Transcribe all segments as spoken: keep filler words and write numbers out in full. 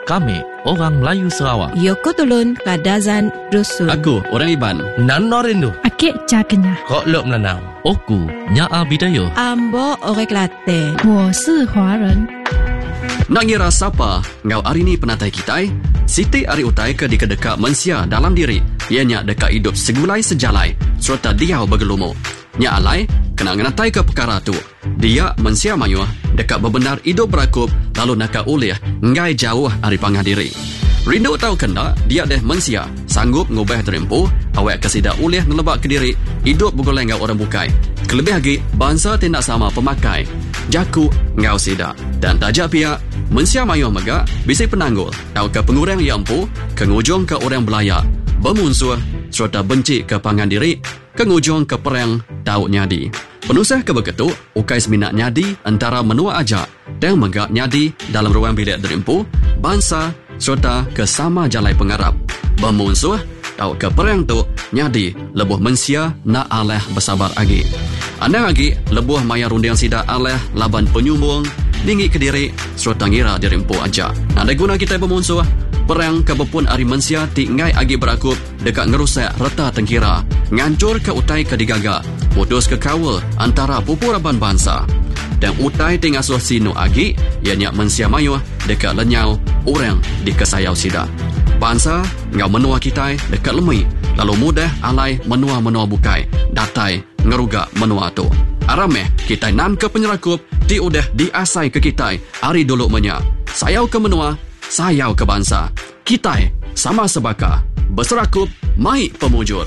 Kami, orang Melayu Sarawak. Yoko Tulun, Kadazan, Dusun. Aku, orang Iban. Nano Rindu. Akik Cakenya. Kok Lok Melanau. Oku, Nyaa Bidayo. Ambo Orek Latte. 我是华人。 Nak ngira siapa ngau hari ni penatai kita? Siti ari utai ke di kedeka mensia dalam diri. Ianya dekat hidup segulai sejalai serta diau bergelumu. Nya alai kena ngenatai ke perkara tu. Dia mensia mayu dekat bebenar hidup berakup lalu nak ulih ngai jauh ari pangah diri. Rindu tahu kena dia deh mensia sanggup ngubah terempu awak kesida ulih ngelebak ke diri hidup bergoleng ngau orang bukai. Kelebih lagi bangsa tindak sama pemakai. Jaku ngau sida dan tajak pihak mensia mayu mega bisa penanggul tahu ke pengurang yang empu ke ngujung ke orang belaya bermusuh serta benci ke pangan diri ke ngujung ke perang tahu nyadi. Penusah ke begitu ukai seminat nyadi antara menua ajak dan mega nyadi dalam ruang bilik derempu bangsa serta ke sama jalai pengarap bermusuh tahu ke perang tu nyadi lebuh mensia nak aleh bersabar lagi. Anda lagi lebuh maya runding sida aleh laban penyumbung dinggi ke diri serta ngira dirempu aja. Anda guna kita bermusuh perang kebepun ari mensia ti ngai agi berakup dekat ngerusak reta tengkira ngancur ke utai ke digaga putus ke kawal antara pupuraban bangsa dan utai ti ngasuh sinu agi ianya mensia mayu dekat lenyau orang di kesayau sida. Bangsa ngau menua kita dekat lemui lalu mudah alai menua-menua bukai datai ngeruga menua tu. Arameh kita nan ke penyerakup ti udah diasai ke kita hari dulu menya. Sayau ke menua, sayau ke bangsa. Kita sama sebaka berserakup mai pemujur.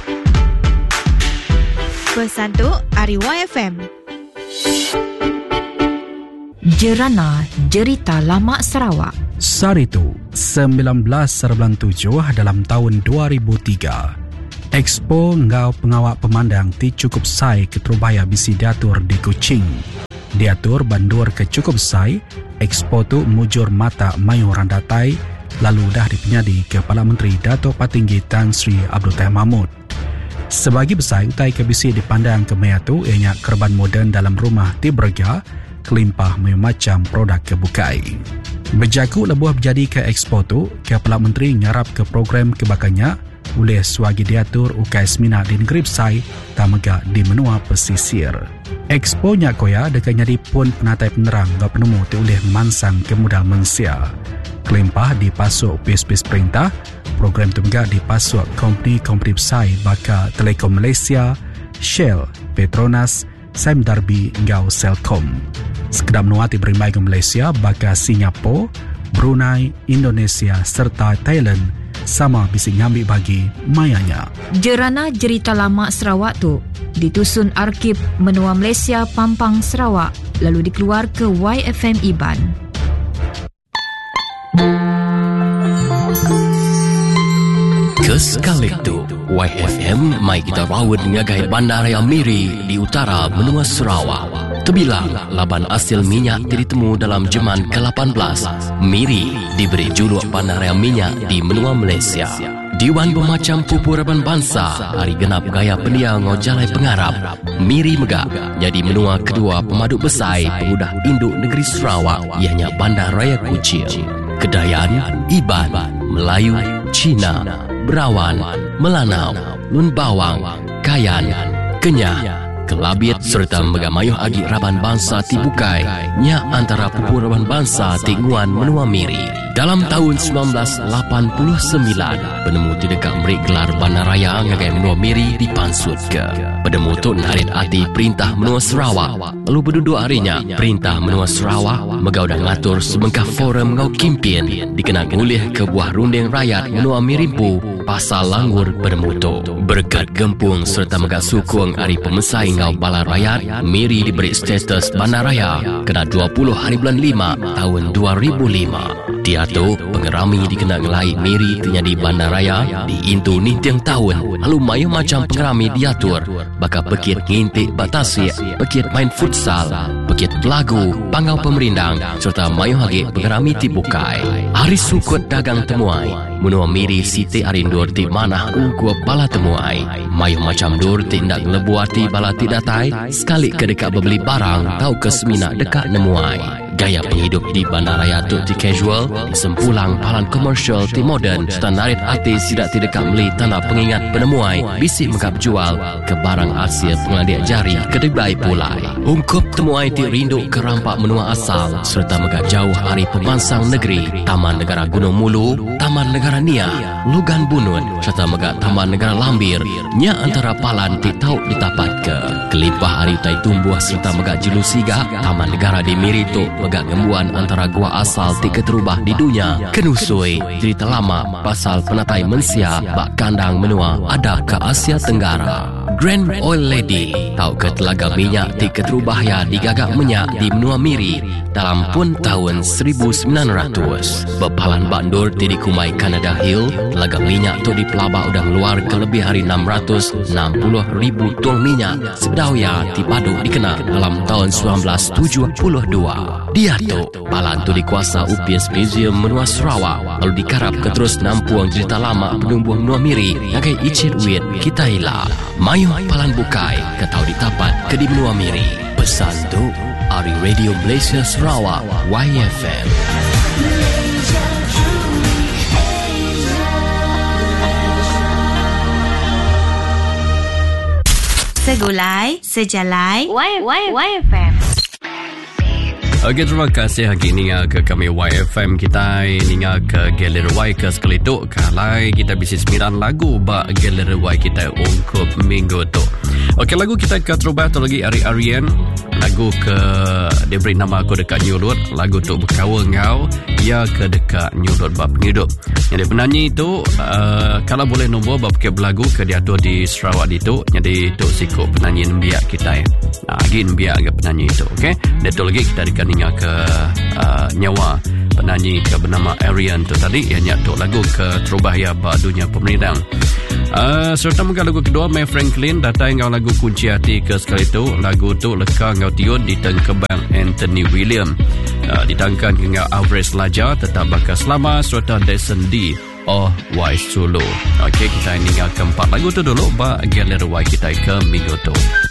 Pesan tu Ari Y F M. Jerana Jerita Lama Sarawak. Saritu sembilan belas sembilan tujuh dalam tahun dua ribu tiga. Expo ngau pengawak pemandang ti cukup sai ke Trubaya bisi diatur di Kuching. Diatur bandur ke cukup sai, Expo tu mujur mata mayu randatai lalu dah dipenyadi ke Kepala Menteri Dato' Patinggi Tan Sri Abdul Tahir Mahmud. Sebagi besar utai ke bisi dipandang ke maya tu ianya kerban moden dalam rumah ti berga kelimpah mayu macam produk kebukai. Berjaku lebuh berjadi ke Expo tu, Kepala Menteri ngarap ke program kebakannya oleh suagi diatur ukai semina di negeri Besai tamega di menua pesisir. Expo nya koya dekat nyadi pun penatai penerang gak penemu ti oleh mansang ke modal mensia. Kelimpah dipasuk pis-pis perintah, program tu mega dipasuk kompeni-kompeni Besai baka Telekom Malaysia, Shell, Petronas, Sime Darby ngau Selcom. Sekedar menua ti berimbai ke Malaysia baka Singapura, Brunei, Indonesia serta Thailand sama bisa ngambil bagi mayanya. Jerana Jerita Lama Sarawak tu ditusun Arkib Menua Malaysia Pampang Sarawak lalu dikeluar ke Y F M Iban. Kesekali itu Y F M mai kita rawat ngagai Bandaraya Miri di utara Menua Sarawak. Terbilang laban hasil minyak ditemu dalam zaman ke lapan belas. Miri diberi juluk Bandaraya Minyak di Menua Malaysia. Diwan bermacam pupuraban bangsa hari genap gaya pendia ngojalai pengarap. Miri megak jadi menua kedua pemaduk besar pengudah induk negeri Sarawak ianya Bandaraya Kuching. Kedayan, Iban, Melayu, Cina, Berawan, Melanau, Lun Bawang, Kayan, Kenyah, Kelabit serta megamayuh agi raban bangsa ti bukai nya antara pupuraban bangsa ti nguan menua Miri. Dalam tahun sembilan belas lapan puluh sembilan, penemu ti dekat merik gelar Bandaraya ngagai menua Miri dipansut ke. Penemu tu narit ati perintah menua Sarawak. Lalu berduduk harinya perintah menua Sarawak megau dah ngatur semengkah forum ngau kimpin dikenal oleh ke buah runding rakyat menua Mirimpu pasal langgur penemu tu. Berkat gempung serta megak sukung hari pemesai ngau bala rakyat, Miri diberi status Bandaraya kena dua puluh hari bulan lima tahun dua ribu lima. Dia tu pengerami dikenal ngelai Miri ternyadi Bandaraya di Intu nintiang tahun. Lalu mayu macam pengerami diatur baka pekit ngintik batasi, pekit main futsal, pekit pelagu, pangau pemerindang serta mayu hagi pengerami tibukai. Hari sukut dagang temuai menua Miri Siti Arindur ti manah ungkua bala temuai. Mayu macam dur tindak lebuati bala ti datai sekali ke dekat bebeli barang tau ke semina dekat nemuai. Gaya penghidup di bandaraya tu ti casual, sempulang palan komersial ti modern, standarit artis tidak tidak meli tanda pengingat penemuai, bisi mengap jual ke barang Asia pengladik jari kedai pulai. Ungkup temuai ti rindu ke rampak menua asal, serta megak jauh hari pemansang negeri, Taman Negara Gunung Mulu, Taman Negara Nia, Lugan Bunun, serta megak Taman Negara Lambir, nya antara palan ti tau ditapat ke. Kelipah hari tai tumbuh serta megak Jilu Siga, Taman Negara di Mirito, megak gembuan antara gua asal ti keterubah di dunia. Kenusui, cerita lama pasal penatai mensia bak kandang menua ada ke Asia Tenggara. Grand Oil Lady, tau ke telaga minyak ti keterubah ya digagak minyak di menua Miri dalam pun tahun seribu sembilan ratus. Bepalan bandur ti di Kumai Canada Hill, telaga minyak tu di pelabak udang luar ke lebih hari enam ratus enam puluh ribu tong minyak sebedauya ti padu dikenal dalam tahun sembilan belas tujuh puluh dua. Dia tu, palan tu dikuasa U P S Museum Menua Sarawak, lalu dikarap ke terus nampuang cerita lama penumbuh menua Miri, ngagai icit wit kita ila. Mayu palan bukai, ketau ditapat ke di menua Miri. Pesan tu, Ari Radio Malaysia Sarawak, Y F M. Segulai, sejalai, Y, y, y F M. Okey, terima kasih hari ini ke kami Y F M kita ini ke Galeri Y ke sekali tu. Kalai kita bisi sembilan lagu ba Galeri Y kita ungkup minggu tu. Okey, lagu kita ke terubah tu lagi Ari Arian. Lagu ke dia beri nama aku dekat New Road. Lagu tu berkawa ngau ia ke dekat New Road bab penghidup. Jadi penyanyi itu uh, kalau boleh nombor bab ke berlagu ke diatur di Sarawak itu. Jadi tu sikut penyanyi nembiak kita. Nah, lagi nembiak ke penyanyi itu. Okey. Dia tu lagi kita dekat ke uh, nyawa penyanyi ke bernama Arian tu tadi yang nyatuk lagu ke terubah ya ba dunia pemerintah. Uh, serta muka lagu kedua May Franklin datang ngau lagu kunci hati ke sekali tu. Lagu tu leka ngau tiun di tengkebang Anthony William. Uh, ditangkan ke ngau Alvarez Laja tetap bakas selama serta Dyson D Oh Y Solo. Okey, kita ini ngau keempat lagu tu dulu ba Galeri Y kita ke minggu tu.